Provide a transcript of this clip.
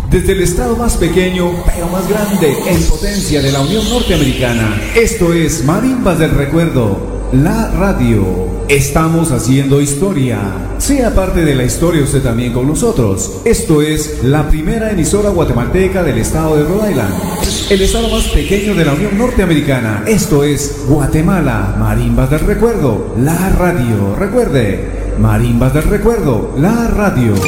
Desde el estado más pequeño, pero más grande en potencia de la Unión Norteamericana, esto es Marimbas del Recuerdo, la radio. Estamos haciendo historia. Sea parte de la historia usted también con nosotros. Esto es la primera emisora guatemalteca del estado de Rhode Island, el estado más pequeño de la Unión Norteamericana. Esto es Guatemala, Marimbas del Recuerdo, la radio. Recuerde, Marimbas del Recuerdo, la radio.